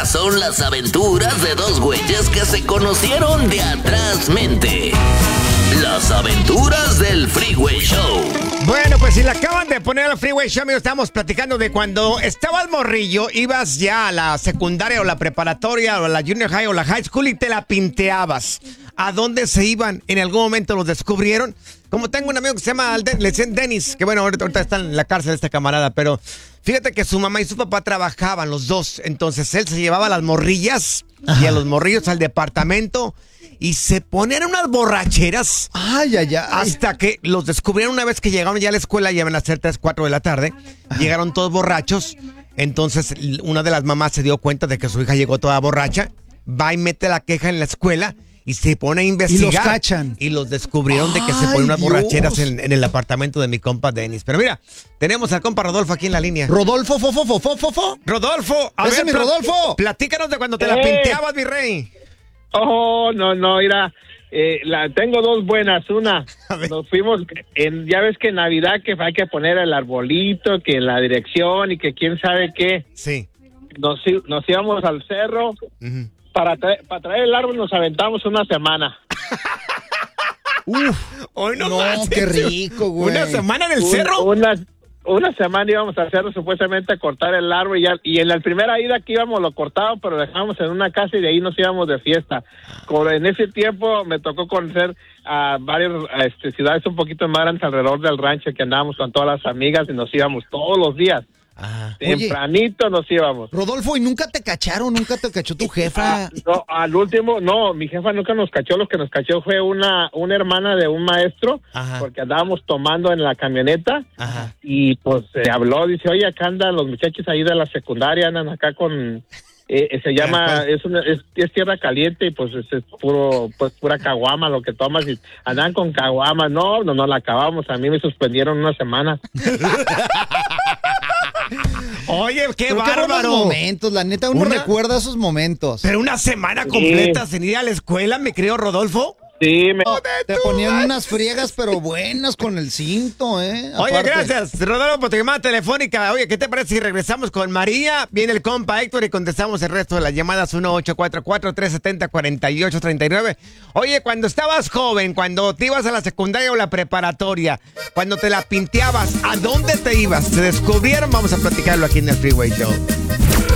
Estas son las aventuras de dos güeyes que se conocieron de atrás mente. Las aventuras del Freeway Show. Bueno, pues si le acaban de poner al Freeway Show, amigos, estamos platicando de cuando estabas morrillo, ibas ya a la secundaria o la preparatoria o la junior high o la high school y te la pinteabas. ¿A dónde se iban? ¿En algún momento los descubrieron? Como tengo un amigo que se llama Dennis, que bueno, ahorita está en la cárcel este camarada, pero fíjate que su mamá y su papá trabajaban los dos. Entonces él se llevaba a las morrillas y a los morrillos al departamento y se ponían unas borracheras. Ay. Hasta que los descubrieron una vez que llegaron ya a la escuela, ya iban a ser 3, 4 de la tarde. Llegaron todos borrachos. Entonces una de las mamás se dio cuenta de que su hija llegó toda borracha. Va y mete la queja en la escuela y se pone a investigar. Y los cachan. Y los descubrieron de que se ponen unas borracheras en el apartamento de mi compa Dennis. Pero mira, tenemos al compa Rodolfo aquí en la línea. Rodolfo. Rodolfo, ¡Ese es mi Rodolfo! Platícanos de cuando te la pinteabas, mi rey. Oh, no, mira, tengo dos buenas. Una, nos fuimos, ya ves que en Navidad que hay que poner el arbolito, que en la dirección y que quién sabe qué. Sí. Nos íbamos al cerro. Uh-huh. Para traer el árbol nos aventamos una semana. Uf, hoy no qué rico, güey. ¿Una semana en el cerro? Una semana íbamos al cerro supuestamente a cortar el árbol y en la primera ida que íbamos lo cortábamos, pero dejábamos en una casa y de ahí nos íbamos de fiesta. En ese tiempo me tocó conocer a varias ciudades un poquito más grandes alrededor del rancho que andábamos con todas las amigas y nos íbamos todos los días. Tempranito Oye, nos íbamos. Rodolfo, ¿y nunca te cacharon? ¿Nunca te cachó tu jefa? No, al último, no, mi jefa nunca nos cachó. Lo que nos cachó fue una hermana de un maestro. Ajá. Porque andábamos tomando en la camioneta. Ajá. Y pues se habló, dice, oye, acá andan los muchachos ahí de la secundaria, andan acá con... se llama, es tierra caliente y pues es pura caguama lo que tomas y andan con caguama. No, la acabamos. A mí me suspendieron una semana. Oye, qué bárbaro. Qué buenos momentos, la neta, uno recuerda esos momentos. Pero una semana completa sin ir a la escuela, mi querido Rodolfo. Sí, te ponían unas friegas, pero buenas con el cinto, ¿eh? Oye, gracias, Rodolfo, por tu llamada telefónica. Oye, ¿qué te parece si regresamos con María? Viene el compa Héctor y contestamos el resto de las llamadas 1844-370-4839. Oye, cuando estabas joven, cuando te ibas a la secundaria o la preparatoria, cuando te la pinteabas, ¿a dónde te ibas? ¿Se descubrieron? Vamos a platicarlo aquí en el Freeway Show.